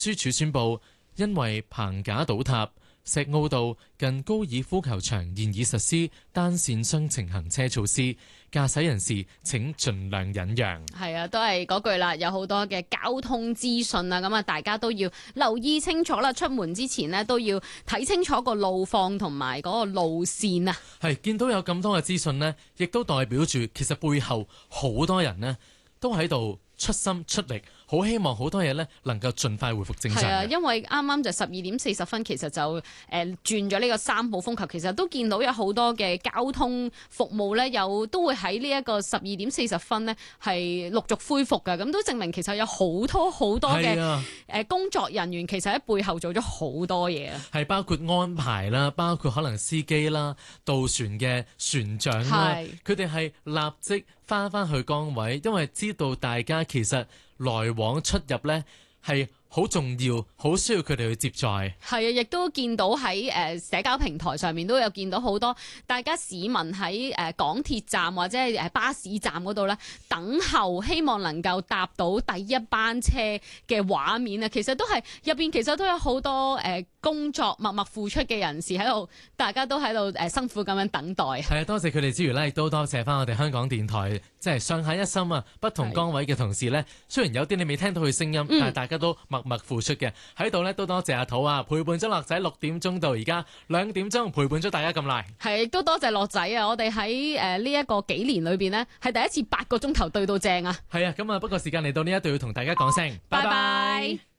朱柱宣布，因為棚架倒塌，石澳道近高爾夫球場現已實施單線雙程行車措施，駕駛人士請盡量忍讓。 係啊，都係嗰句啦，有好多嘅交通資訊啊，咁啊，大家都要留意清楚啦。出門之前呢，都要睇清楚個路況同埋嗰個路線啊。 係見到有咁多嘅資訊呢，亦都代表住其實背後好多人呢都喺度出心出力，好希望好多嘢呢能夠盡快回復正常。 係啊，因為啱啱就12:40，其實就轉咗呢個3號風球，其實都見到有好多嘅交通服務呢，都會喺呢一個12:40呢係陸續恢復㗎。咁都證明其實有好多嘅工作人員其實喺背後做咗好多嘢啊。係包括安排啦，包括可能司機啦、渡船嘅船長啦，佢哋係立即翻去崗位，因為知道大家其實來往出入呢係好重要，好需要佢哋去接載。係啊， 亦都見到喺社交平台上面都有見到好多大家市民喺港鐵站或者係巴士站嗰度呢等候，希望能夠搭到第一班車嘅畫面啊！其實都係入邊其實都有好多工作默默付出嘅人士喺度，大家都喺度辛苦咁樣等待。係啊， 多謝佢哋之餘呢，亦都多謝翻我哋香港電台即係上下一心啊！不同崗位嘅同事呢，雖然有啲你未聽到佢聲音，但係大家都默默付出嘅。喺度呢，都多謝阿土啊，陪伴咗樂仔6點鐘到而家2點鐘，陪伴咗大家咁耐。係，亦都多謝樂仔啊！我哋喺呢一個幾年裏邊呢，係第一次8個鐘頭對到正啊！係啊，咁啊，不過時間嚟到呢一度要同大家講聲拜拜。